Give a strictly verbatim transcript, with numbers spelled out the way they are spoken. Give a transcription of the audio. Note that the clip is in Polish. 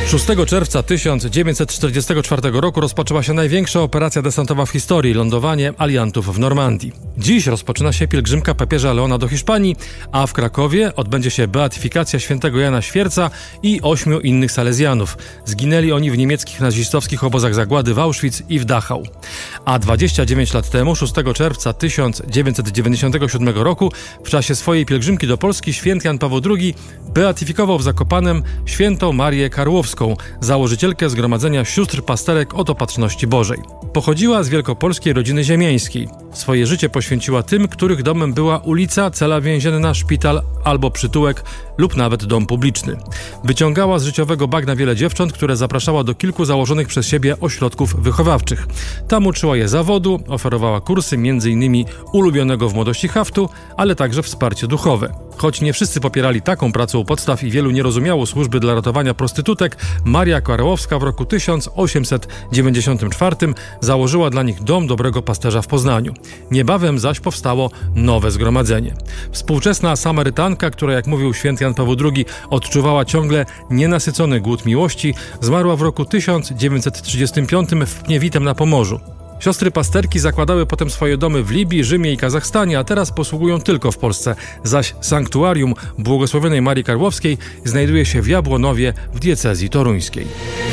szóstego czerwca tysiąc dziewięćset czterdziestego czwartego roku rozpoczęła się największa operacja desantowa w historii – lądowanie aliantów w Normandii. Dziś rozpoczyna się pielgrzymka papieża Leona do Hiszpanii, a w Krakowie odbędzie się beatyfikacja świętego Jana Świerca i ośmiu innych salezjanów. Zginęli oni w niemieckich nazistowskich obozach zagłady w Auschwitz i w Dachau. A dwadzieścia dziewięć lat temu, szóstego czerwca tysiąc dziewięćset dziewięćdziesiątego siódmego roku, w czasie swojej pielgrzymki do Polski święty Jan Paweł drugi beatyfikował w Zakopanem świętą Marię Karłowską, założycielkę Zgromadzenia Sióstr Pasterek od Opatrzności Bożej. Pochodziła z wielkopolskiej rodziny ziemiańskiej. Swoje życie poświęciła tym, których domem była ulica, cela więzienna, szpital albo przytułek lub nawet dom publiczny. Wyciągała z życiowego bagna wiele dziewcząt, które zapraszała do kilku założonych przez siebie ośrodków wychowawczych. Tam uczyła je zawodu, oferowała kursy między innymi ulubionego w młodości haftu, ale także wsparcie duchowe. Choć nie wszyscy popierali taką pracę u podstaw i wielu nie rozumiało służby dla ratowania prostytutek, Maria Karłowska w roku tysiąc osiemset dziewięćdziesiątym czwartym założyła dla nich Dom Dobrego Pasterza w Poznaniu. Niebawem zaś powstało nowe zgromadzenie. Współczesna Samarytanka, która, jak mówił święty Jan Paweł drugi, odczuwała ciągle nienasycony głód miłości, zmarła w roku tysiąc dziewięćset trzydziestym piątym w Pniewitem na Pomorzu. Siostry pasterki zakładały potem swoje domy w Libii, Rzymie i Kazachstanie, a teraz posługują tylko w Polsce, zaś sanktuarium błogosławionej Marii Karłowskiej znajduje się w Jabłonowie w diecezji toruńskiej.